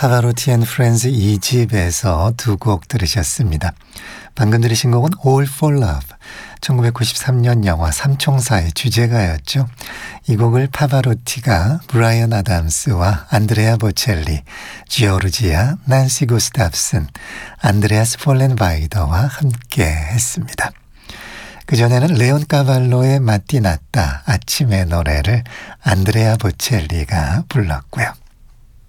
파바로티 앤 프렌즈 2집에서 두 곡 들으셨습니다. 방금 들으신 곡은 All for Love, 1993년 영화 삼총사의 주제가였죠. 이 곡을 파바로티가 브라이언 아담스와 안드레아 보첼리, 지오르지아, 난시 구스타프슨, 안드레아스 폴렌바이더와 함께 했습니다. 그전에는 레온 까발로의 마띠나따, 아침의 노래를 안드레아 보첼리가 불렀고요.